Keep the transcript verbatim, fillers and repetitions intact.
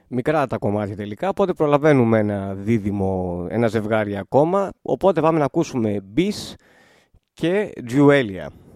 μικρά τα κομμάτια τελικά, οπότε προλαβαίνουμε ένα δίδυμο, ένα ζευγάρι ακόμα. Οπότε πάμε να ακούσουμε Bis και Juelia.